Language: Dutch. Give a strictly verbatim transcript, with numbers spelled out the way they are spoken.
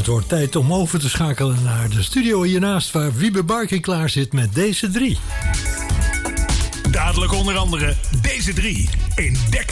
het wordt tijd om over te schakelen naar de studio hiernaast, waar Wiebe Barking klaar zit met deze drie. Dadelijk onder andere deze drie in Dekker